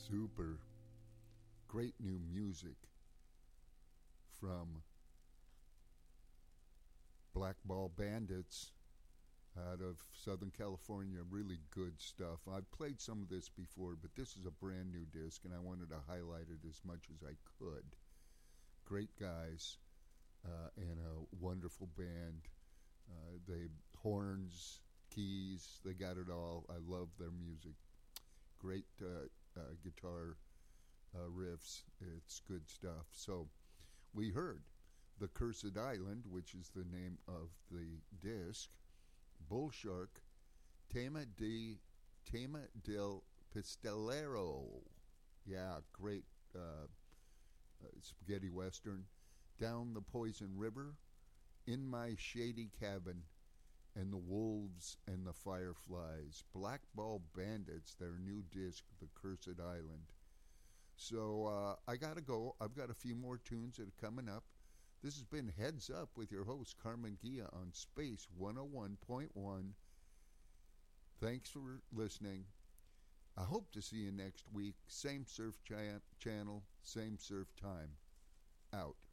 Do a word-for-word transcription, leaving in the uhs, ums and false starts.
Super great new music from Blackball Bandits out of Southern California. Really good stuff. I've played some of this before, but this is a brand new disc, and I wanted to highlight it as much as I could. Great guys uh, and a wonderful band. Uh, they horns, keys, they got it all. I love their music. Great uh, uh, guitar uh, riffs. It's good stuff. So we heard The Cursed Island, which is the name of the disc, Bull Shark, Tema de Tema del Pistolero. Yeah, great uh, uh, spaghetti western. Down the Poison River, In My Shady Cabin, and The Wolves and the Fireflies. Blackball Bandits, their new disc, The Cursed Island. So uh, I got to go. I've got a few more tunes that are coming up. This has been Heads Up with your host, Carmen Gia, on Space one oh one point one. Thanks for listening. I hope to see you next week. Same surf cha- channel, same surf time. Out.